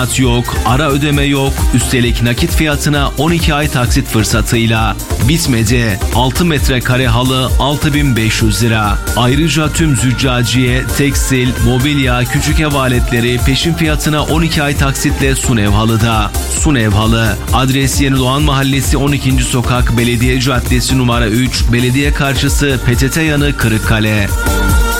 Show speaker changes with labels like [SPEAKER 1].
[SPEAKER 1] yok, ara ödeme yok, üstelik nakit fiyatına 12 ay taksit fırsatıyla. Bitmedi. 6 metrekare halı 6.500 lira. Ayrıca tüm züccaciye, tekstil, mobilya, küçük ev aletleri peşin fiyatına 12 ay taksitle Sunev Halı'da. Sunev Halı. Adres Yeni Doğan Mahallesi 12. Sokak, Belediye Caddesi numara 3, Belediye Karşısı, PTT yanı Kırıkkale.